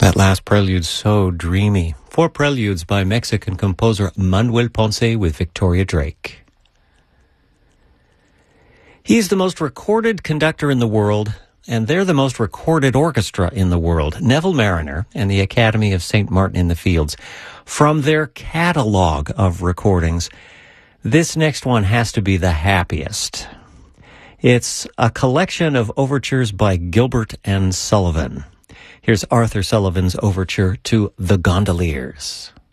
That last prelude, so dreamy. 4 preludes by Mexican composer Manuel Ponce with Victoria Drake. He's the most recorded conductor in the world, and they're the most recorded orchestra in the world. Neville Marriner and the Academy of St. Martin in the Fields. From their catalog of recordings, this next one has to be the happiest. It's a collection of overtures by Gilbert and Sullivan. Here's Arthur Sullivan's overture to The Gondoliers.